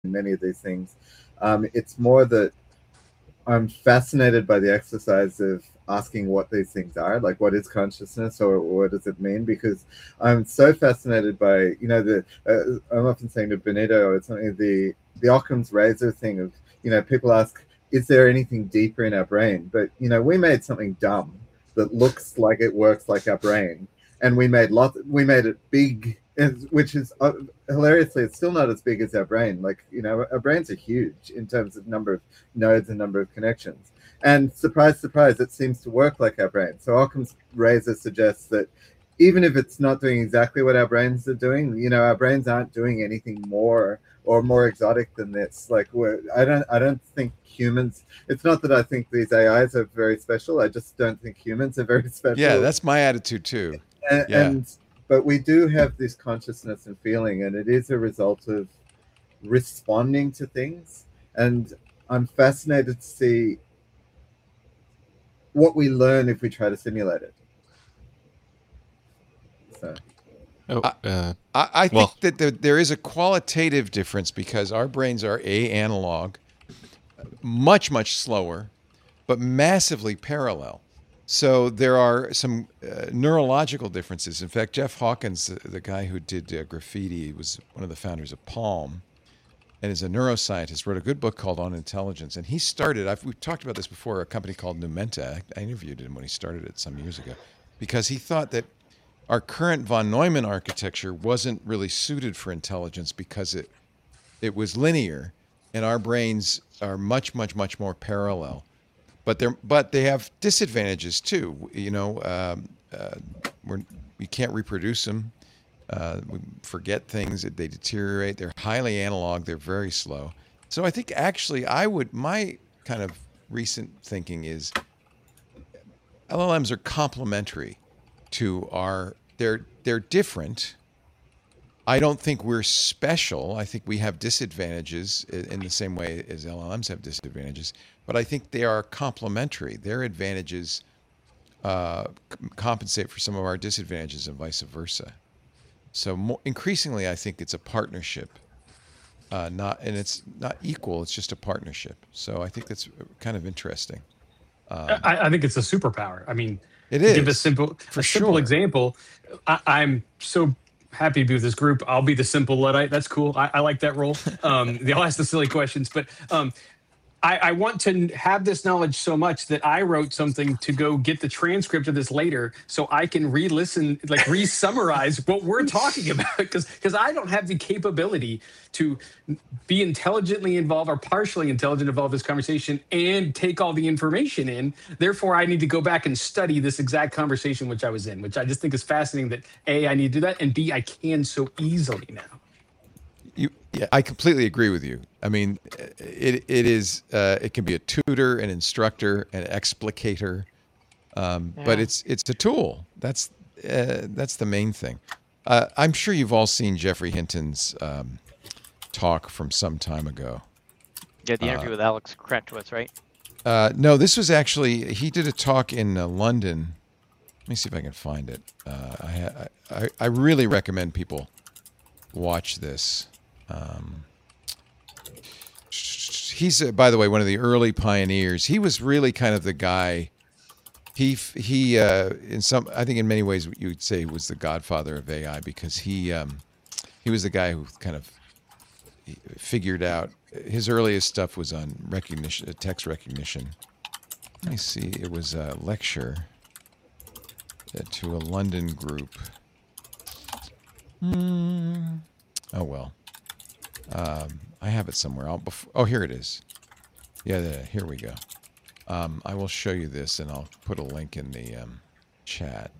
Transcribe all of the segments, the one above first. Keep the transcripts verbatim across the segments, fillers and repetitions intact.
many of these things. Um, it's more that I'm fascinated by the exercise of asking what these things are, like what is consciousness or, or what does it mean? Because I'm so fascinated by, you know, the uh, I'm often saying to Benito, it's something the the Occam's razor thing of, you know, people ask, is there anything deeper in our brain? But you know, we made something dumb that looks like it works like our brain, and we made lots. We made it big, which is uh, hilariously, it's still not as big as our brain. Like, you know, our brains are huge in terms of number of nodes and number of connections. And surprise, surprise, it seems to work like our brain. So Occam's razor suggests that even if it's not doing exactly what our brains are doing, you know, our brains aren't doing anything more or more exotic than this. Like, we're, I don't, I don't think humans. It's not that I think these A Is are very special. I just don't think humans are very Yeah, special. that's my attitude too. And, Yeah. and but we do have this consciousness and feeling, and it is a result of responding to things. And I'm fascinated to see what we learn if we try to simulate it. So. Oh, I, uh, I, I well, think that there, there is a qualitative difference because our brains are A, analog, much, much slower, but massively parallel. So there are some uh, neurological differences. In fact, Jeff Hawkins, the, the guy who did uh, graffiti, was one of the founders of Palm, and is a neuroscientist. Wrote a good book called On Intelligence, and he started. I've, we've talked about this before. A company called Numenta. I, I interviewed him when he started it some years ago, because he thought that our current von Neumann architecture wasn't really suited for intelligence because it it was linear, and our brains are much, much, much more parallel. But they're but they have disadvantages too. You know, um, uh, we're, we can't reproduce them. Uh, we forget things; they deteriorate. They're highly analog. They're very slow. So I think actually, I would my kind of recent thinking is L L Ms are complementary to our. They're they're different. I don't think we're special. I think we have disadvantages in the same way as L L Ms have disadvantages. But I think they are complementary. Their advantages uh, c- compensate for some of our disadvantages, and vice versa. So more, increasingly, I think it's a partnership, uh, not and it's not equal. It's just a partnership. So I think that's kind of interesting. Um, I, I think it's a superpower. I mean, it to give a is simple for a simple sure. example, I, I'm so happy to be with this group. I'll be the simple Luddite. That's cool. I, I like that role. Um, they'll ask the silly questions, but um, I, I want to have this knowledge so much that I wrote something to go get the transcript of this later so I can re-listen, like re-summarize what we're talking about. Because because I don't have the capability to be intelligently involved or partially intelligent involved in this conversation and take all the information in. Therefore, I need to go back and study this exact conversation which I was in, which I just think is fascinating that A, I need to do that, and B, I can so easily now. You, yeah, I completely agree with you. I mean, it it is uh, it can be a tutor, an instructor, an explicator, um, but Yeah. it's it's a tool. That's uh, that's the main thing. Uh, I'm sure you've all seen Jeffrey Hinton's um, talk from some time ago. Yeah, the interview Uh, with Alex Krentowitz, right? uh, no, this was actually he did a talk in uh, London. Let me see if I can find it. Uh, I, ha- I I really recommend people watch this. Um, he's uh, by the way one of the early pioneers. He was really kind of the guy. He he uh, in some I think in many ways you would say was the godfather of A I because he um, he was the guy who kind of figured out his earliest stuff was on recognition, uh, text recognition. Let me see. It was a lecture uh, to a London group. Hmm. Oh well. Um, I have it somewhere. I'll bef- oh, here it is. Yeah, yeah, here we go. Um, I will show you this, and I'll put a link in the um, chat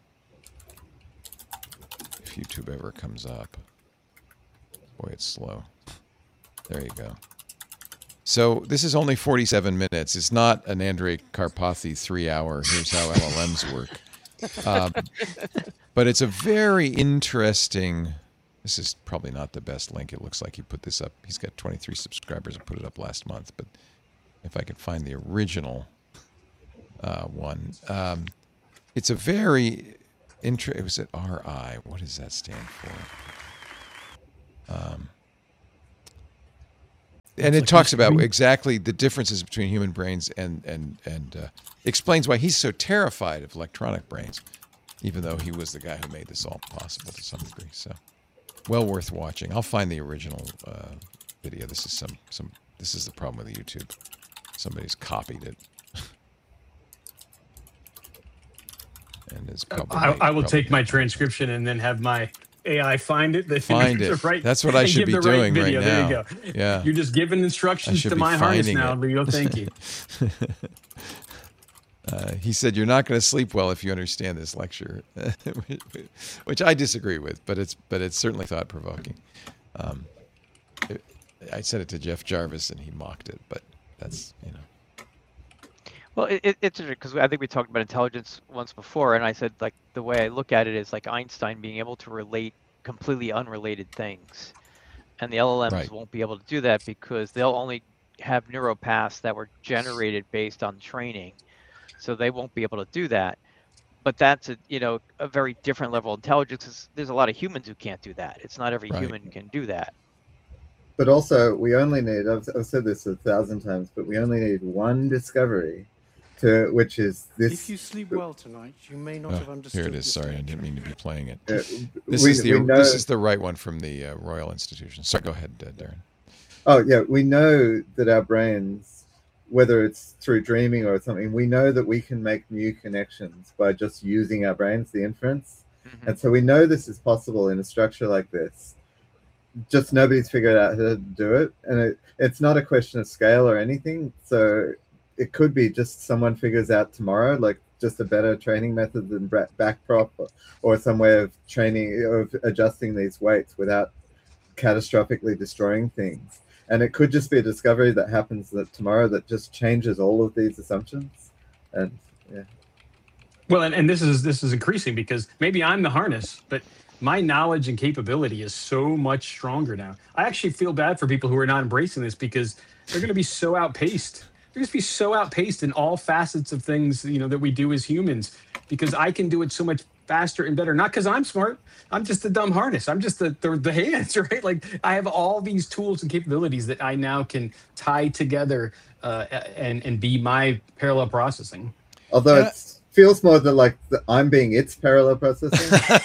if YouTube ever comes up. Boy, it's slow. There you go. So this is only forty-seven minutes. It's not an Andrej Karpathy three-hour, here's how L L Ms work. Um, but it's a very interesting... This is probably not the best link. It looks like he put this up. He's got twenty-three subscribers and put it up last month. But if I could find the original uh, one, um, it's a very inter. It was at R I. What does that stand for? Um, and it like talks Mister about Green. exactly the differences between human brains and and and uh, explains why he's so terrified of electronic brains, even though he was the guy who made this all possible to some degree. So, well worth watching. I'll find the original uh, video. This is some some. This is the problem with YouTube. Somebody's copied it. And it's probably, I, I will probably take my transcription and then have my A I find it. The, Find the it. Right, That's what I and should give be the right doing right video. now. There you go. Yeah. You're just giving instructions should to be my harness finding now, it. Leo. Thank you. Uh, he said, "You're not going to sleep well if you understand this lecture," which I disagree with, but it's but it's certainly thought provoking. Um, it, I said it to Jeff Jarvis, and he mocked it, but that's you know. Well, it, it, it's because I think we talked about intelligence once before, and I said like the way I look at it is like Einstein being able to relate completely unrelated things, and the L L Ms Right. won't be able to do that because they'll only have neuropaths that were generated based on training, so they won't be able to do that. But that's a you know a very different level of intelligence. 'Cause there's a lot of humans who can't do that. It's not every Right. human can do that. But also, we only need, I've, I've said this a thousand times, but we only need one discovery, to which is this. If you sleep well tonight, you may not Oh, have understood. here it is. this Sorry, I danger. didn't mean to be playing it. uh, This we, is the we know, this is the right one from the uh, Royal Institution. Sorry, go ahead, uh, Darren. Oh, yeah, we know that our brains, whether it's through dreaming or something, we know that we can make new connections by just using our brains, the inference. Mhm. And so we know this is possible in a structure like this. Just nobody's figured out how to do it. And it, it's not a question of scale or anything. So it could be just someone figures out tomorrow, like just a better training method than bra- back prop, or, or some way of training, of adjusting these weights without catastrophically destroying things. And it could just be a discovery that happens that tomorrow that just changes all of these assumptions. And yeah. Well, and, and this is this is increasing because maybe I'm the harness, but my knowledge and capability is so much stronger now. I actually feel bad for people who are not embracing this because they're going to be so outpaced. They're going to be so outpaced in all facets of things, you know, that we do as humans, because I can do it so much faster and better. Not because I'm smart. I'm just the dumb harness. I'm just the, the the hands, right? Like I have all these tools and capabilities that I now can tie together uh, and and be my parallel processing. Although Yeah. it feels more than like the, I'm being its parallel processing.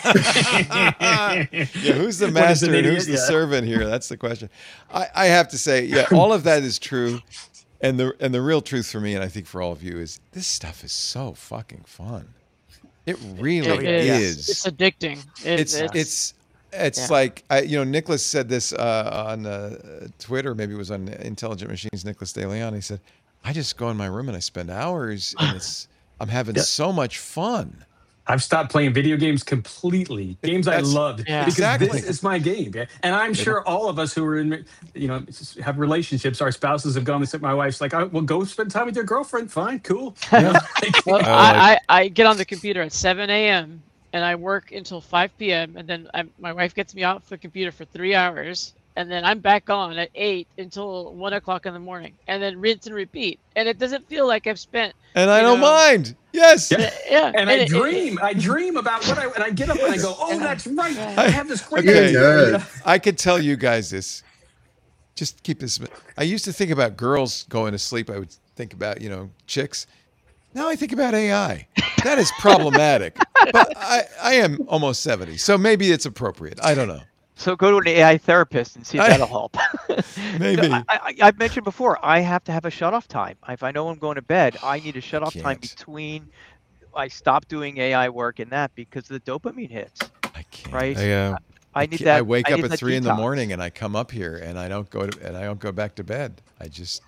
Yeah, who's the What is master an and idiot? who's the Yeah. servant here? That's the question. I, I have to say, yeah, all of that is true. And the and the real truth for me, and I think for all of you, is this stuff is so fucking fun. It really It is. It's addicting. It- It's it's it's Yeah. like I, you know, Nicholas said this uh, on uh, Twitter, maybe it was on Intelligent Machines. Nicholas De Leon. He said, "I just go in my room and I spend hours, and it's I'm having Yeah. so much fun." I've stopped playing video games completely. Games I That's- loved Yeah. because Exactly. this is my game. Yeah? And I'm sure all of us who are in, you know, have relationships, our spouses have gone. This my wife's like, "Oh, well, go spend time with your girlfriend. Fine, cool." You know, like- Well, I I, like- I, I get on the computer at seven a m and I work until five p m and then I, my wife gets me off the computer for three hours and then I'm back on at eight until one o'clock in the morning and then rinse and repeat. And it doesn't feel like I've spent. And I You don't know. mind. Yes. Yeah. Yeah. and I it- it- dream, I dream about what I, and I get up and I go, "Oh, that's right. I have this great." Okay. You nerd. I could tell you guys this. Just keep this. I used to think about girls going to sleep. I would think about, you know, chicks. Now I think about A I. That is problematic. But I, I am almost seventy, so maybe it's appropriate. I don't know. So go to an A I therapist and see if I- that'll help. Maybe. I, I, I've mentioned before, I have to have a shut off time. If I know I'm going to bed, I need a shut off time Can't. between I stop doing A I work and that because the dopamine hits. I can't. Right? I, uh, I I need ca- that. I wake up need at that three in the detox. morning and I come up here and I don't go to and I don't go back to bed. I just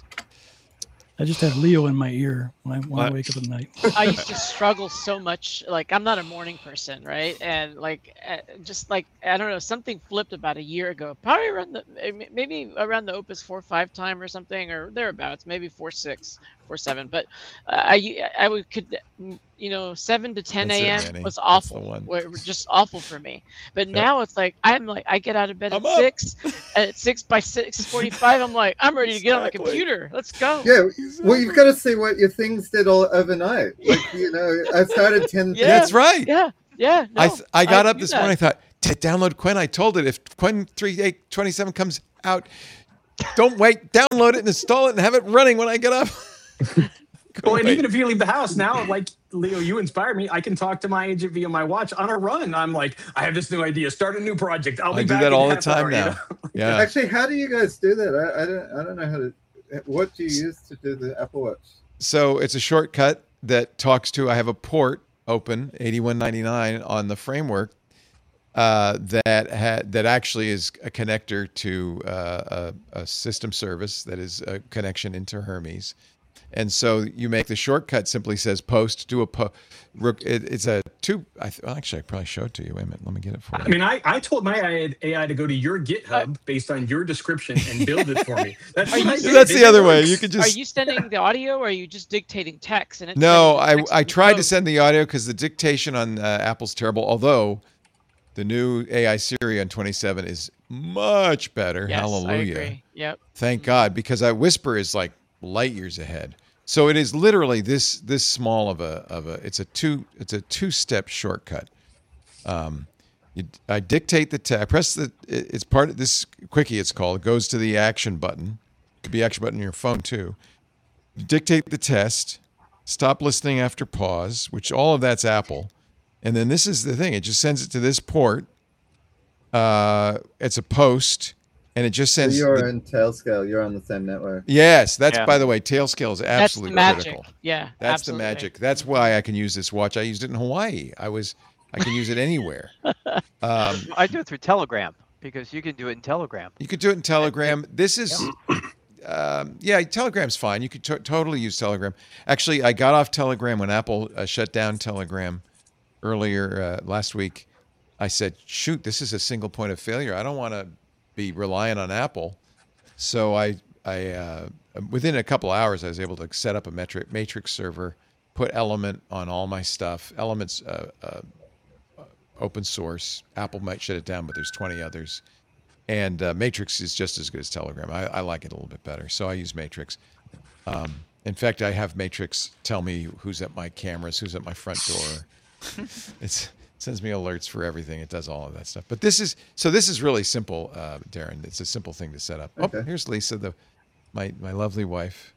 I just have Leo in my ear when I when I What? wake up at night. I used to struggle so much. Like I'm not a morning person, right? And like, uh, just like I don't know, something flipped about a year ago. Probably around the eh, maybe around the Opus four five time or something, or thereabouts. Maybe four six, four seven. But uh, I I would could mm, you know seven to ten That's it, a.m. Manny. was That's the awful. one. Were were just awful for me. But now it's like I'm like I get out of bed I'm at up. six, and at six by six forty five, I'm like I'm ready to get on the Exactly. computer. Let's go. Yeah, well, you've got to see what your things did all overnight. Like, you know, I started ten. Yeah. That's right. Yeah. Yeah. I no, th- I got up do this that. morning. I thought to download Quen. I told it if Quen three eight twenty seven comes out, Don't wait. Download it and install it and have it running when I get up. Well, and wait. even if you leave the house now, like Leo, you inspire me. I can talk to my agent via my watch on a run. I'm like, I have this new idea. Start a new project. I'll be I do back that in all the half time hour, now. you know? Yeah. Actually, how do you guys do that? I, I don't. I don't know how to. What do you use to do the Apple Watch? So it's a shortcut that talks to. I have a port open eighty-one ninety-nine on the framework uh, that had that actually is a connector to uh, a, a system service that is a connection into Hermes. And so you make the shortcut simply says post, do a post. It, it's a two. I th- well, actually, I probably showed it to you. Wait a minute. Let me get it for you. I mean, I, I told my A I to go to your GitHub based on your description and build it for me. That's, Are you- what I did. That's It the other way. works. You could just. Are you sending the audio or are you just dictating text? And it's No, sending I, text I and tried to code? send the audio because the dictation on uh, Apple's terrible. Although the new A I Siri on twenty-seven is much better. Yes, Hallelujah. I agree. Yep. Thank God, because I Whisper is like light years ahead. So it is literally this this small of a of a. It's a two it's a two step shortcut. Um, you, I dictate the text. I press the. it- It's part of this quickie. It's called. It goes to the action button. It could be action button on your phone too. You dictate the test. Stop listening after pause, which all of that's Apple. And then this is the thing. It just sends it to this port. Uh, it's a post, and it just So sends. you're the- in Tailscale. You're on the same network. Yes, that's Yeah. by the way, Tailscale is That's the absolutely magic. critical. Yeah. That's absolutely. the magic. That's why I can use this watch. I used it in Hawaii. I was I can use it anywhere. Um, I do it through Telegram because you can do it in Telegram. you could do it in Telegram. This is um, yeah, Telegram's fine. You could to- totally use Telegram. Actually, I got off Telegram when Apple uh, shut down Telegram earlier uh, last week. I said, "Shoot, this is a single point of failure. I don't want to be reliant on Apple." So I, I uh, within a couple hours, I was able to set up a metric matrix server, put Element on all my stuff. Element's uh, uh, open source. Apple might shut it down, but there's twenty others. And uh, Matrix is just as good as Telegram. I, I like it a little bit better, so I use Matrix. Um, in fact, I have Matrix tell me who's at my cameras, who's at my front door. It's it sends me alerts for everything. It does all of that stuff. But this is so. This is really simple, uh, Darren. It's a simple thing to set up. Oh, Okay. here's Lisa, the my my lovely wife.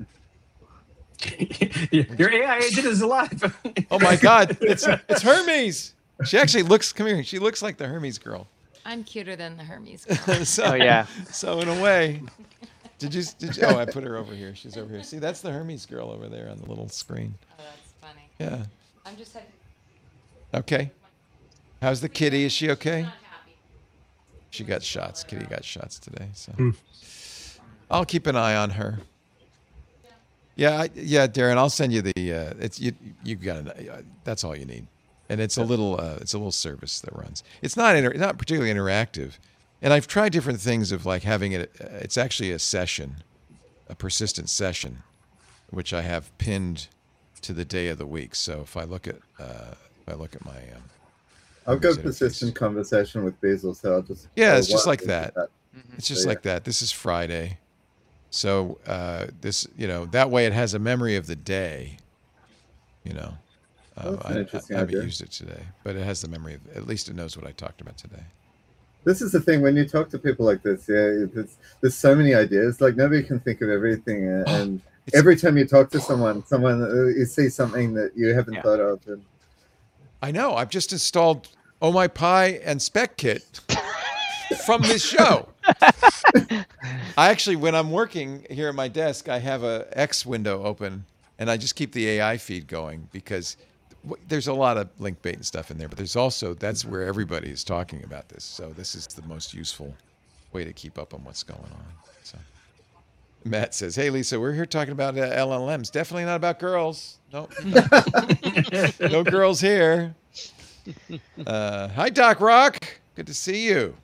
Your A I agent is alive. Oh my God, it's it's Hermes. She actually looks. Come here. She looks like the Hermes girl. I'm cuter than the Hermes girl. so, Oh yeah. So in a way, did you? Did you? Oh, I put her over here. She's over here. See, that's the Hermes girl over there on the little screen. Oh, that's funny. Yeah. I'm just heading. Okay. How's the kitty? Is she okay? Not happy. She got shots. Kitty got shots today. So I'll keep an eye on her. Yeah, I, yeah, Darren. I'll send you the. Uh, it's you. You got it. Uh, that's all you need, and it's a little. Uh, it's a little service that runs. It's not inter- not particularly interactive, and I've tried different things of like having it. Uh, it's actually a session, a persistent session, which I have pinned to the day of the week. So if I look at, uh, if I look at my. Um, I've got Hermes interface. persistent conversation with Basil, so I'll just. Yeah, I'll it's just watch like that. Mm-hmm. It's just So, yeah. like that. This is Friday. So uh, this, you know, that way it has a memory of the day. You know, uh, That's an I, interesting I haven't idea. used it today, but it has the memory of. At least it knows what I talked about today. This is the thing when you talk to people like this. Yeah, there's, there's so many ideas. Like nobody can think of everything, and, and It's- every time you talk to someone, someone uh, you see something that you haven't Yeah. thought of. And I know. I've just installed Oh My Pi and SpecKit from this show. I actually, when I'm working here at my desk, I have a X window open, and I just keep the A I feed going because w- there's a lot of link bait and stuff in there. But there's also that's where everybody is talking about this. So this is the most useful way to keep up on what's going on. So Matt says, "Hey Lisa, we're here talking about uh, L L Ms. Definitely not about girls. Nope. No girls here." Uh, hi, Doc Rock. Good to see you.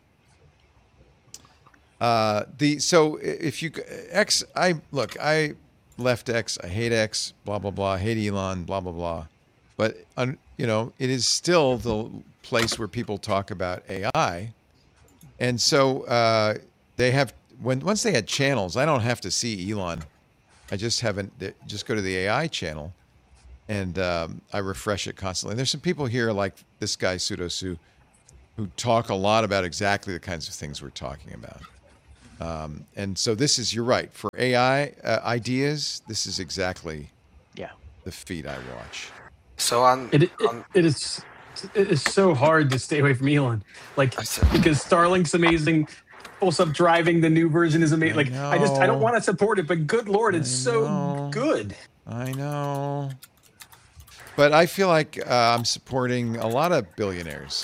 Uh, the so if you X, I look, I left X. I hate X. Blah blah blah. I hate Elon. Blah blah blah. But um, you know, it is still the place where people talk about A I, and so uh, they have when once they had channels. I don't have to see Elon. I just haven't. Just go to the A I channel. And um, I refresh it constantly. There's some people here like this guy, Sudosu, who talk a lot about exactly the kinds of things we're talking about. Um, and so this is, you're right, for A I uh, ideas, this is exactly Yeah. the feed I watch. So on, It, it, on it is it is so hard to stay away from Elon, like I said- because Starlink's amazing. Full self driving, the new version is amazing. I Like I just I don't know. want to support it, but good lord, it's I so know. good. I know. But I feel like uh, I'm supporting a lot of billionaires.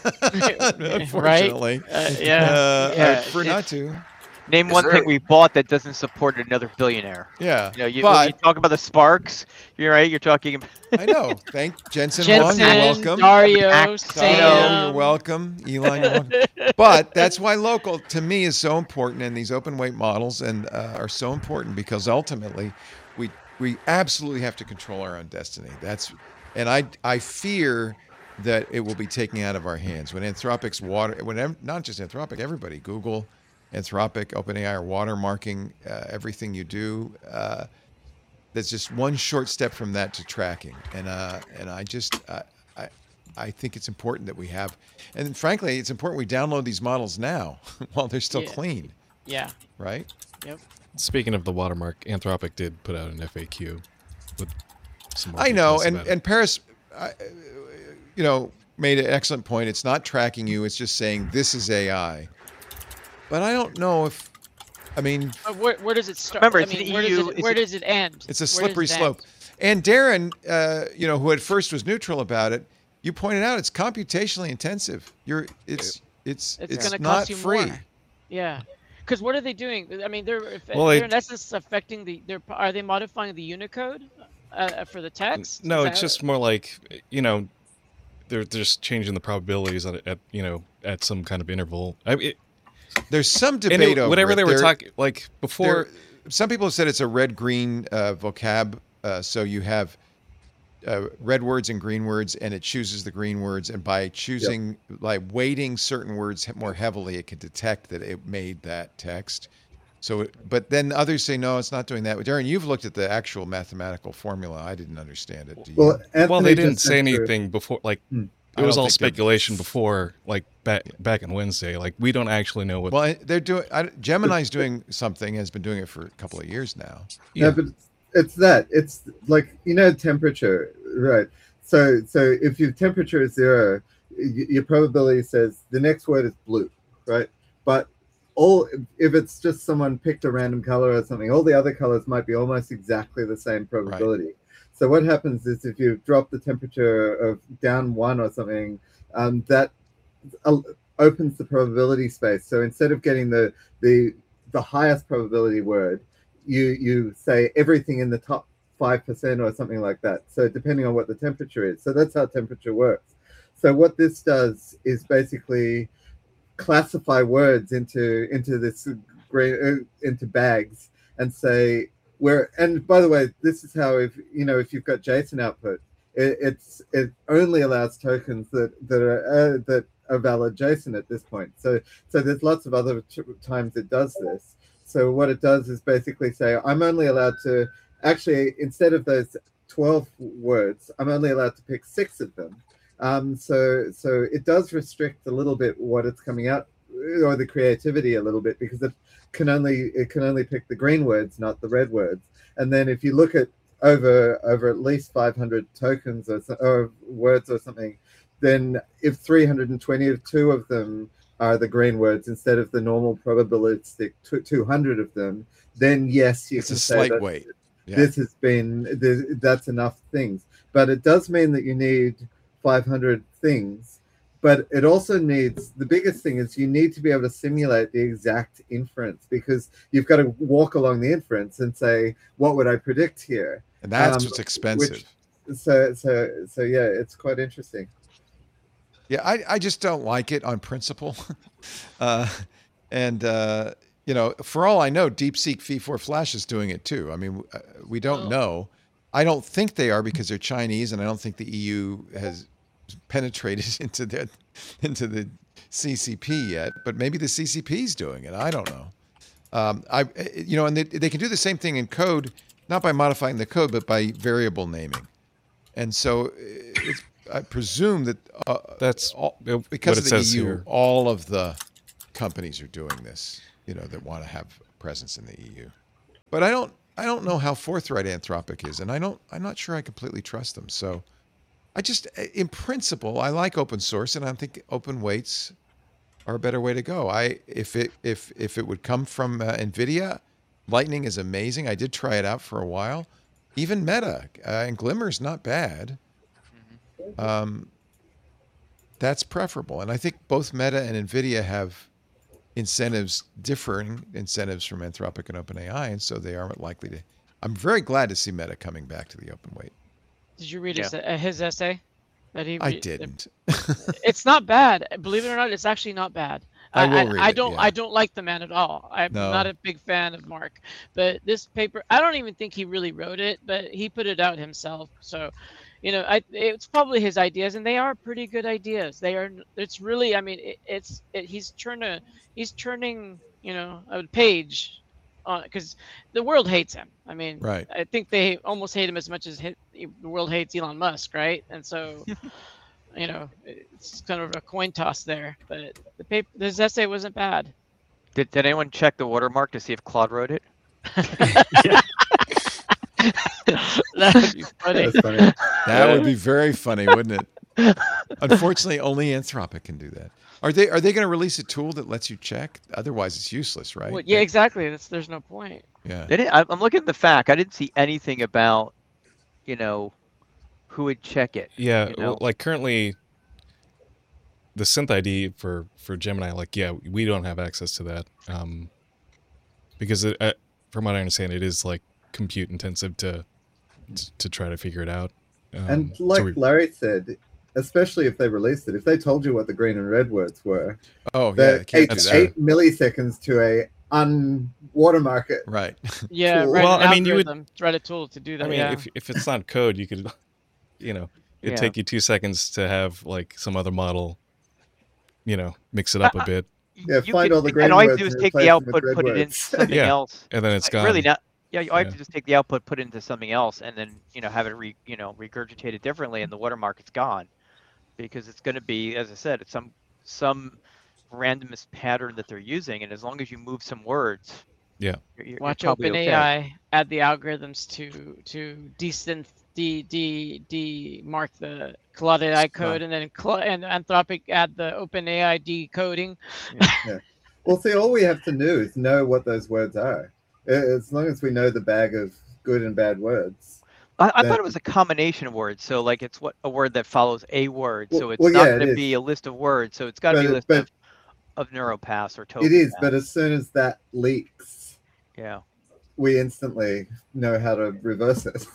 Unfortunately. Uh, yeah. Uh, Yeah, I prefer it- not to. Name Is one there- thing we bought that doesn't support another billionaire. Yeah. You know, you, when you but talk about the Sparks, you're right. You're talking. I know. Thank Jensen Huang. Jensen, You're welcome. Dario, Max, Sam, Sam. you're welcome. Elon, you're welcome. But that's why local to me is so important, and these open weight models and uh, are so important because ultimately, we we absolutely have to control our own destiny. That's, and I I fear that it will be taken out of our hands when Anthropic's water, when ev- not just Anthropic, everybody, Google, Anthropic, OpenAI are watermarking uh, everything you do. Uh, there's just one short step from that to tracking, and uh, and I just I, I I think it's important that we have, and frankly, it's important we download these models now while they're still Yeah. clean, Yeah. right? Yep. Speaking of the watermark, Anthropic did put out an F A Q with some more I know, details and about it. and Paris, I, you know, made an excellent point. It's not tracking you; it's just saying this is A I. But I don't know if, I mean, Uh, where, where does it start? Remember, I it's an mean, where E U Does it, it's where a- does it end? it's a Where does slippery it end? slope. And Darren, uh, you know, who at first was neutral about it, you pointed out it's computationally intensive. You're, it's, it's, It's, it's going to not cost you free. more. Yeah. Because what are they doing? I mean, they're if, Well, they're they- in essence affecting the. They're are they modifying the Unicode uh, for the text? No, Is it's that- just more like, you know, they're they're just changing the probabilities at, at you know at some kind of interval. I mean, it, There's some and debate it- over whatever it. they were There- talking like before. there- some people have said it's a red-green uh, vocab, uh, so you have uh, red words and green words, and it chooses the green words, and by choosing, like weighting certain words he- more heavily, it can detect that it made that text. So, it- but then others say no, it's not doing that. Darren, you've looked at the actual mathematical formula. I didn't understand it. Do you? Well, Anthony well, they didn't just say went through- anything before. Like Hmm. I it was don't all think they're- speculation before. Like back back on Wednesday. Like we don't actually know what. Well, they're doing. I, Gemini's doing something. Has been doing it for a couple of years now. Yeah, but it's, it's that. It's like, you know, temperature, right? So, so if your temperature is zero, y- your probability says the next word is blue, right? But all, if it's just someone picked a random color or something, all the other colors might be almost exactly the same probability. So what happens is if you drop the temperature of down one or something, um, that uh, opens the probability space. So instead of getting the the the highest probability word, you you say everything in the top five percent or something like that. So depending on what the temperature is. So that's how temperature works. So what this does is basically classify words into into this great uh, into bags and say where. And by the way, this is how, if you know, if you've got JSON output, it, it's it only allows tokens that that are uh, that are valid JSON at this point. So so there's lots of other t- times it does this. So what it does is basically say I'm only allowed to actually, instead of those twelve words, I'm only allowed to pick six of them. Um, so so it does restrict a little bit what it's coming out, or the creativity a little bit, because it can only it can only pick the green words, not the red words. And then if you look at over over at least five hundred tokens or, so- or words or something, then if three hundred twenty-two of them are the green words instead of the normal probabilistic two hundred of them, then yes, you It's can a say slight that weight. Yeah. this has been this, that's enough things. But it does mean that you need five hundred things. But it also needs, the biggest thing is you need to be able to simulate the exact inference, because you've got to walk along the inference and say, what would I predict here? And that's Um, what's expensive. Which, so so so yeah, it's quite interesting. Yeah, I, I just don't like it on principle. uh, and, uh, you know, for all I know, DeepSeek V four Flash is doing it too. I mean, uh, we don't Oh. know. I don't think they are, because they're Chinese, and I don't think the E U has penetrated into their into the C C P yet. But maybe the C C P is doing it. I don't know. Um, I, you know, and they, they can do the same thing in code, not by modifying the code, but by variable naming. And so, it's, I presume that uh, That's all, what because it of the says E U, here. all of the companies are doing this. you know, that want to have a presence in the E U. But I don't, I don't know how forthright Anthropic is, and I don't, I'm not sure I completely trust them. So, I just, in principle, I like open source, and I think open weights are a better way to go. I, if it, if, if it would come from uh, NVIDIA, Lightning is amazing. I did try it out for a while. Even Meta uh, and Glimmer's not bad. Um, that's preferable, and I think both Meta and NVIDIA have incentives, differing incentives from Anthropic and OpenAI, and so they aren't likely to. I'm very glad to see Meta coming back to the open weight. Did you read Yeah. his, uh, his essay? That he I re- didn't. It's not bad. Believe it or not, it's actually not bad. I will read I it, don't. yeah. I don't like the man at all. I'm No. not a big fan of Mark. But this paper, I don't even think he really wrote it, but he put it out himself. So, you know, I it's probably his ideas, and they are pretty good ideas. They are. It's really. I mean, it, it's. It, he's turning. He's turning. You know, a page, on because the world hates him. I mean, Right. I think they almost hate him as much as hit, the world hates Elon Musk, right? And so. You know, it's kind of a coin toss there, but the paper, this essay wasn't bad. Did, did anyone check the watermark to see if Claude wrote it? That would be funny. That's funny. That would be very funny, wouldn't it? Unfortunately, only Anthropic can do that. Are they are they going to release a tool that lets you check? Otherwise, it's useless, right? Well, yeah, exactly. That's, there's no point. Yeah. They didn't, I- I'm looking at the fact. I didn't see anything about, you know, who would check it. Yeah, you well, know? like currently, the synth I D for for Gemini, like yeah, we don't have access to that, um, because it, uh, from what I understand, it is like compute intensive to to try to figure it out. Um, And so like we- Larry said, especially if they released it, if they told you what the green and red words were, Oh, yeah. that Can't eight, do that. eight milliseconds to a un-watermark it. Right. Yeah, Tool. write Well, an I mean, you would- algorithm, write a tool to do that. I mean, yeah. if if it's not code, you could, you know, it'd Yeah. take you two seconds to have like some other model, you know, mix it up a bit, Yeah, You find could- all the and green all you have words to do is and take replace the them with output, red put it in words. something Yeah. else. and then it's Like, gone. Really not. Yeah, all I have Yeah. to just take the output, put it into something else, and then you know have it re you know regurgitated differently, and the watermark is gone, because it's going to be, as I said, it's some some randomest pattern that they're using, and as long as you move some words, Yeah. you're, you're Watch probably okay. OpenAI add the algorithms to to desynth de de de mark the Claude A I code, and then Cla- and Anthropic add the OpenAI decoding. Well, see, all we have to do is know what those words are. Uh, As long as we know the bag of good and bad words. I, I that- thought it was a combination of words. So like it's what a word that follows a word. Well- so it's well, not yeah, it going to is. be a list of words. So it's got to be a But- list but- of, of neuropaths or tokens. It is, but as soon as that leaks, Yeah. we instantly know how to reverse it.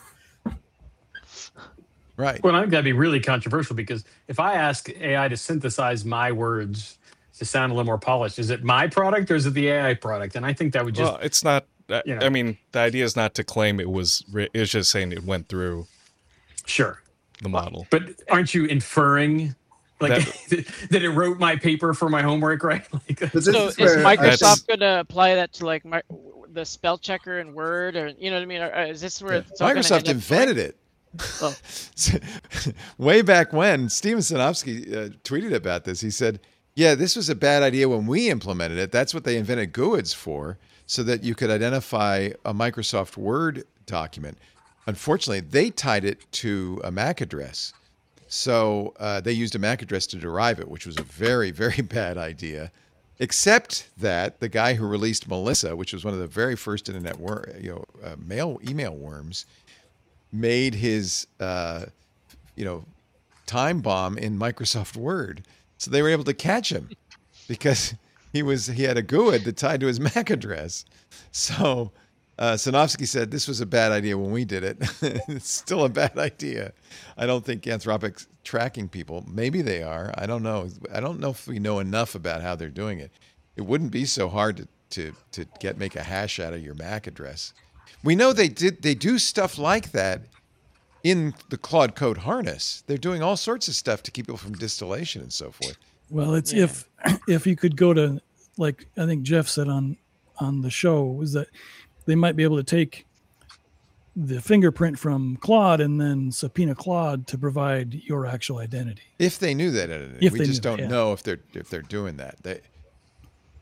Right. Well, I think that'd be really controversial, because if I ask A I to synthesize my words to sound a little more polished, is it my product or is it the A I product? And I think that would just Well, it's not. I, you know. I mean, the idea is not to claim it was. ri- It's just saying it went through sure. the model. But aren't you inferring like that, it wrote my paper for my homework, right? Like, But this So is is where I That's- Microsoft going to apply that to like my, the spell checker in Word, or you know what I mean? Or, or is this where Yeah. it's all gonna Microsoft end up invented it. Oh. Way back when, Steven Sinofsky uh, tweeted about this. He said, yeah, this was a bad idea when we implemented it. That's what they invented GUIDs for, so that you could identify a Microsoft Word document. Unfortunately, they tied it to a M A C address. So uh, they used a M A C address to derive it, which was a very, very bad idea. Except that the guy who released Melissa, which was one of the very first internet wor- you know, uh, mail email worms, made his, uh, you know, time bomb in Microsoft Word. So they were able to catch him because he was he had a GUID that tied to his M A C address. So uh, Sinofsky said this was a bad idea when we did it. It's still a bad idea. I don't think Anthropic's tracking people. Maybe they are. I don't know. I don't know if we know enough about how they're doing it. It wouldn't be so hard to to, to get make a hash out of your M A C address. We know they did. They do stuff like that in the Claude Code harness. They're doing all sorts of stuff to keep people from distillation and so forth. Well, it's Yeah. if if you could go to, like I think Jeff said on on the show, was that they might be able to take the fingerprint from Claude and then subpoena Claude to provide your actual identity. If they knew that, identity. If we they just knew, don't yeah. know if they're if they're doing that. They,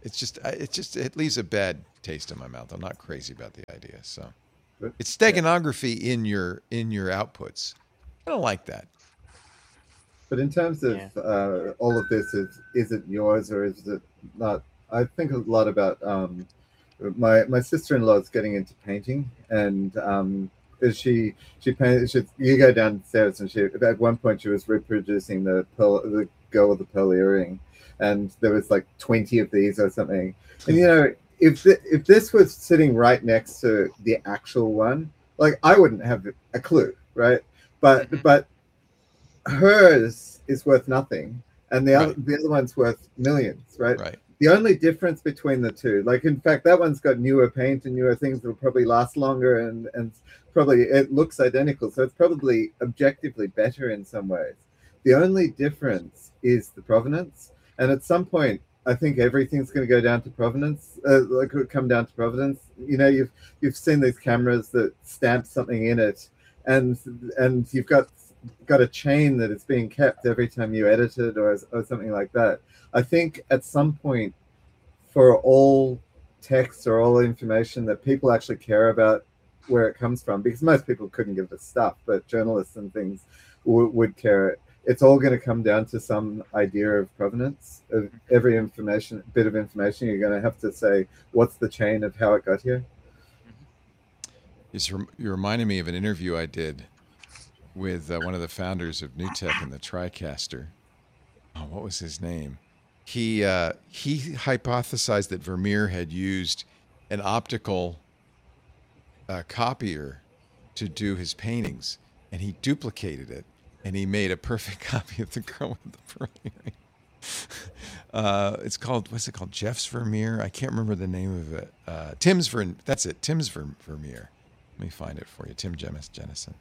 it's just I- it's just it leaves a bad taste in my mouth. I'm not crazy about the idea. So But- it's steganography in your in your outputs. I don't like that. But in terms of Yeah. uh, all of this, is is it yours or is it not? I think a lot about um, my my sister-in-law is getting into painting, and um, she she painted. She, you go downstairs, and she at one point she was reproducing the pearl, the girl with the pearl earring, and there was like twenty of these or something. And you know, if th- if this was sitting right next to the actual one, like I wouldn't have a clue, right? But Mhm. but hers is worth nothing, and the other Right. the other one's worth millions, right? Right. The only difference between the two, like in fact, that one's got newer paint and newer things that will probably last longer, and and probably it looks identical, so it's probably objectively better in some ways. The only difference is the provenance, and at some point, I think everything's going to go down to provenance. Uh, like it'll come down to provenance. You know, you've you've seen these cameras that stamp something in it, and and you've got got a chain that is being kept every time you edit it or or something like that. I think at some point, for all text or all information that people actually care about where it comes from, because most people couldn't give a stuff, but journalists and things w- would care. It's all going to come down to some idea of provenance of every information, bit of information. You're going to have to say, what's the chain of how it got here? It's rem- you reminded me of an interview I did with uh, one of the founders of NewTek and the TriCaster. Oh, what was his name? He uh, he hypothesized that Vermeer had used an optical uh, copier to do his paintings, and he duplicated it, and he made a perfect copy of the girl with the pearl earring. Uh, it's called, what's it called? Jeff's Vermeer? I can't remember the name of it. Uh, Tim's Ver, that's it, Tim's Ver, Vermeer. Let me find it for you. Tim Jemis Jennison.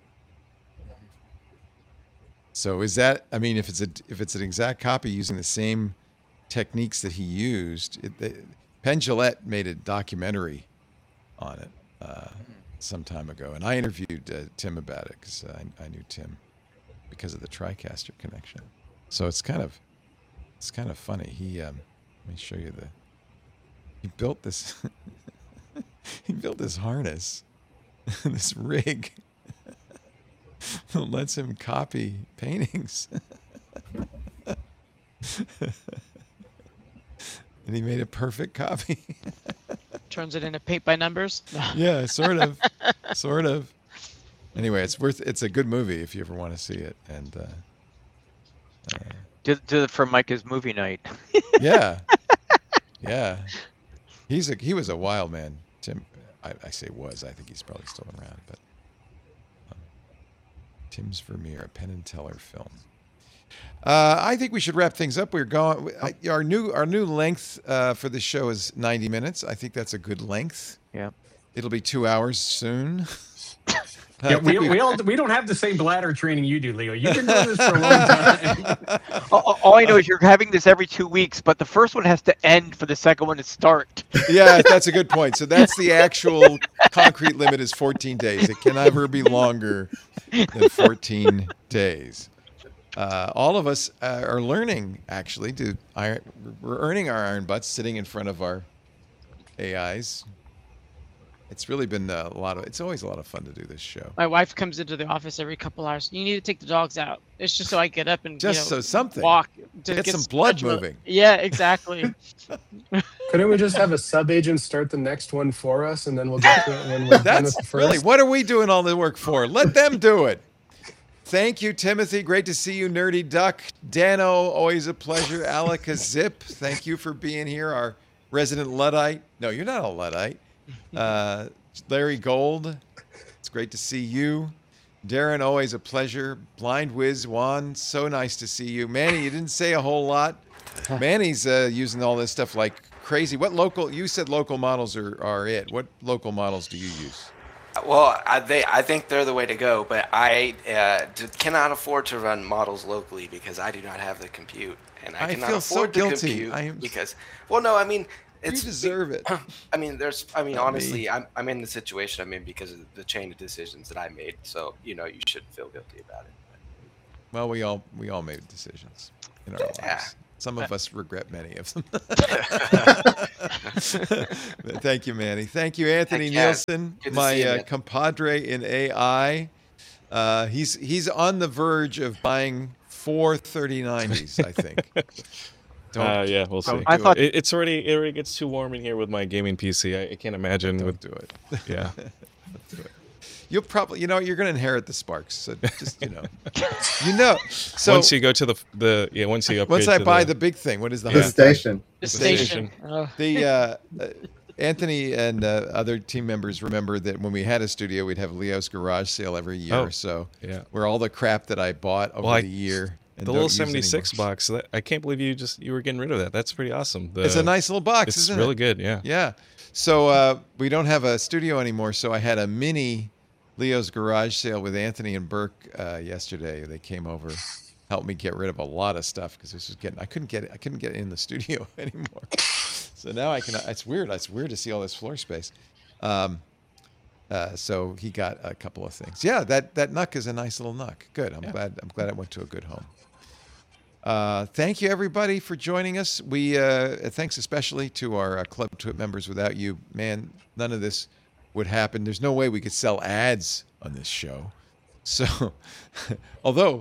So is that, I mean, if it's a if it's an exact copy using the same techniques that he used, it, they, Penn Jillette made a documentary on it uh, some time ago, and I interviewed uh, Tim about it because I, I knew Tim because of the TriCaster connection. So it's kind of it's kind of funny. He um, let me show you the he built this he built this harness, this rig. Lets him copy paintings. And he made a perfect copy. Turns it into paint by numbers. Yeah, sort of. Sort of. Anyway, it's worth it's a good movie if you ever want to see it. And uh, uh, Do, do it for Micah's movie night. yeah. Yeah. He's a he was a wild man. Tim I, I say was, I think he's probably still around, but Tim's Vermeer, a Penn and Teller film. Uh, I think we should wrap things up. We're going. I, our new our new length uh, for the show is ninety minutes. I think that's a good length. Yeah. It'll be two hours soon. I Yeah, think we, we- we all we don't have the same bladder training you do, Leo. You've been doing this for a long time. all, all I know is you're having this every two weeks, but the first one has to end for the second one to start. Yeah, that's a good point. So that's the actual concrete limit is fourteen days. It can never be longer than fourteen days. Uh, all of us uh, are learning, actually, to iron, we're earning our iron butts sitting in front of our A Is. It's really been a lot of, it's always a lot of fun to do this show. My wife comes into the office every couple hours. You need to take the dogs out. It's just so I get up and Just you know, so something. walk. To Get some blood stretch mo- moving. Yeah, exactly. Couldn't we just have a sub agent start the next one for us, and then we'll get to it when we're done with That's the first? really, what are we doing all the work for? Let them do it. Thank you, Timothy. Great to see you, Nerdy Duck. Dano, always a pleasure. Alaka Zip, thank you for being here, our resident Luddite. No, you're not a Luddite. Uh, Larry Gold, it's great to see you. Darren, always a pleasure. Blind Wiz, Juan, so nice to see you. Manny, you didn't say a whole lot. Manny's uh, using all this stuff like crazy. What local, you said local models are, are it. What local models do you use? Well, I, they, I think they're the way to go, but I uh, d- cannot afford to run models locally because I do not have the compute, and I, I cannot feel so afford to guilty. compute I am- because, well, no, I mean, it's You deserve it. I mean, there's, I mean, Not honestly, me. I'm, I'm in the situation I'm in because of the chain of decisions that I made. So, you know, you shouldn't feel guilty about it. Well, we all we all made decisions in our Yeah. lives. Some of us regret many of them. Thank you, Manny. Thank you, Anthony Heck yeah. Nielsen, Good to my see you, uh, man. compadre in A I. Uh, he's he's on the verge of buying four thirty nineties, I think. Don't, Uh, yeah, we'll see. don't I do thought- it. It, it's already it already gets too warm in here with my gaming P C. I, I can't imagine Don't with do it. yeah. You'll probably, you know, you're going to inherit the Sparks. So just, you know, you know. So once you go to the the yeah, once you upgrade once I to buy the, the big thing, what is the The high- station. The station. station. Ugh. The uh, uh, Anthony and uh, other team members remember that when we had a studio, we'd have Leo's garage sale every year. Oh, so yeah. where all the crap that I bought over Well, I- the year, and the don't little use seventy-six anymore. box. That, I can't believe you just you were getting rid of that. That's pretty awesome. The, It's a nice little box, It's isn't really it? good. Yeah. Yeah. So uh, we don't have a studio anymore. So I had a mini Leo's garage sale with Anthony and Burke uh, yesterday. They came over, helped me get rid of a lot of stuff because this was getting. I couldn't get it. I couldn't get it in the studio anymore. So now I can. It's weird. It's weird to see all this floor space. Um, uh, so he got a couple of things. Yeah, that that Nuck is a nice little Nuck. Good. I'm Yeah. glad. I'm glad I went to a good home. Uh, thank you everybody for joining us. We uh, thanks especially to our uh, Club Twit members. Without you, man, none of this would happen. There's no way we could sell ads on this show. So, although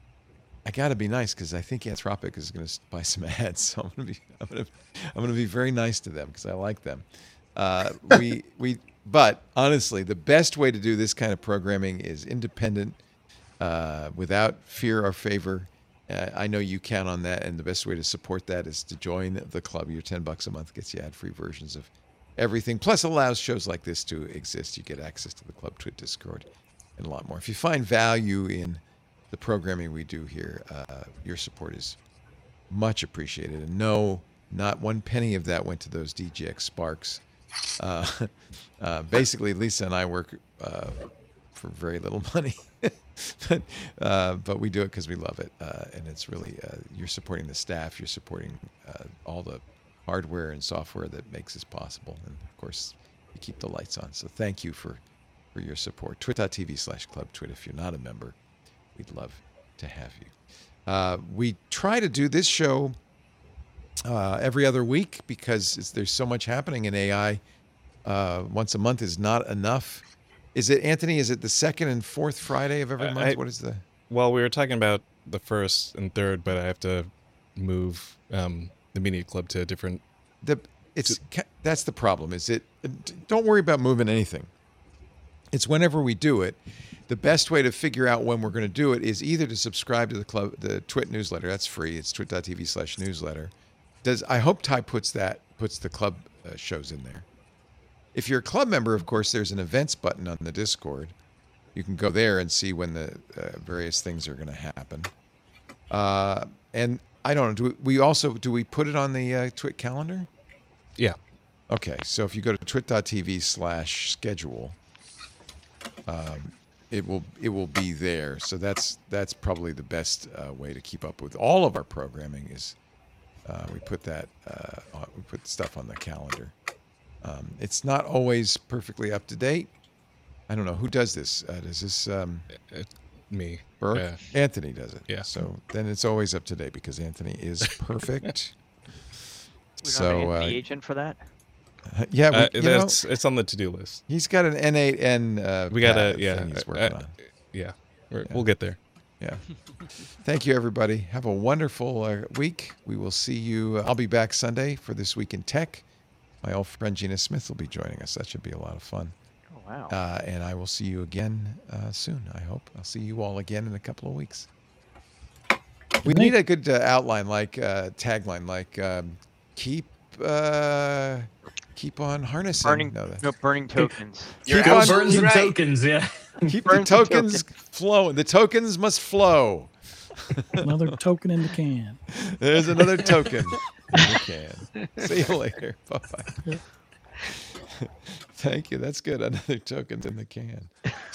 I got to be nice because I think Anthropic is going to buy some ads. So I'm going to be I'm going to I'm going to be very nice to them because I like them. Uh, we we but honestly, the best way to do this kind of programming is independent, uh, without fear or favor. Uh, I know you count on that, and the best way to support that is to join the club. Your ten bucks a month gets you ad-free versions of everything, plus allows shows like this to exist. You get access to the Club Twit Discord and a lot more. If you find value in the programming we do here, uh, your support is much appreciated. And no, not one penny of that went to those D G X Sparks. Uh, uh, basically, Lisa and I work uh, for very little money. but, uh, but we do it because we love it, uh, and it's really uh, you're supporting the staff, you're supporting uh, all the hardware and software that makes this possible, and of course, you keep the lights on. So thank you for for your support. Twit.tv slash Club Twit. If you're not a member, we'd love to have you. Uh, we try to do this show uh, every other week because it's, there's so much happening in A I. Uh, once a month is not enough. Is it, Anthony, is it the second and fourth Friday of every I- month? I- what is the... Well, we were talking about the first and third, but I have to move um, the media club to a different. the it's ca- that's the problem. Is it? Don't worry about moving anything. It's whenever we do it. The best way to figure out when we're going to do it is either to subscribe to the club, the Twit newsletter. That's free. It's twit.tv slash newsletter. Does I hope Ty puts that puts the club uh, shows in there. If you're a club member, of course, there's an events button on the Discord. You can go there and see when the uh, various things are going to happen. Uh, and I don't know. Do we, we also do we put it on the uh, Twit calendar? Yeah. Okay, so if you go to twit.tv slash schedule, um, it will it will be there. So that's that's probably the best uh, way to keep up with all of our programming. Is uh, we put that uh, on, we put stuff on the calendar. Um, it's not always perfectly up to date. I don't know who does this. Uh, does this um, Uh, me. Burke? Yeah. Anthony does it. Yeah. So then it's always up to date because Anthony is perfect. We don't so have an uh, N D agent for that. yeah, we, Uh, you know, that's it's on the to-do list. he's got an N eight N. Uh, We got pad to yeah. thing he's uh, working uh, on. yeah. We're, Yeah. We'll get there. Yeah. Thank you, everybody. Have a wonderful uh, week. We will see you. Uh, I'll be back Sunday for This Week in Tech. My old friend Gina Smith will be joining us. That should be a lot of fun. Oh wow. Uh, and I will see you again uh, soon, I hope. I'll see you all again in a couple of weeks. We need a good uh, outline, like uh, tagline, like um, keep uh, keep on harnessing. burning No, that- no burning tokens. You're Keep on- absolutely Burn some right. tokens, yeah. keep burn the some tokens flowing. The tokens must flow. Another token in the can. There's another token. You can. See you later. Bye bye. Thank you. That's good. Another token in the can.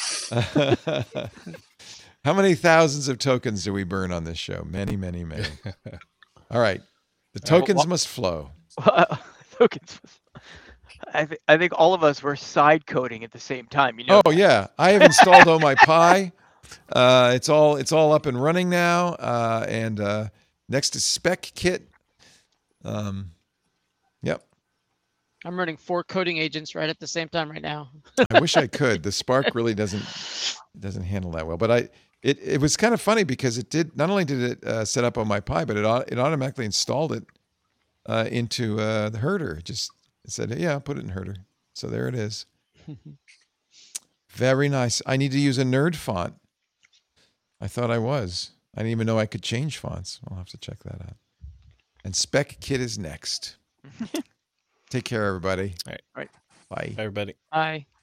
How many thousands of tokens do we burn on this show? Many, many, many. All right. The tokens must flow. Tokens. I, th- I think all of us were side coding at the same time. You know. Oh yeah, I have installed Oh My Pi. Uh, it's all it's all up and running now. Uh, and uh, next is Spec Kit. Um, yep. I'm running four coding agents right at the same time right now. I wish I could. The Spark really doesn't doesn't handle that well. But I it, it was kind of funny because it did not only did it uh, set up on my Pi, but it au- it automatically installed it uh, into uh, the herder. It just it said, yeah, put it in herder. So there it is. Very nice. I need to use a nerd font. I thought I was. I didn't even know I could change fonts. I'll have to check that out. And Spec Kit is next. Take care, everybody. All right. Right. Bye. Bye, everybody. Bye.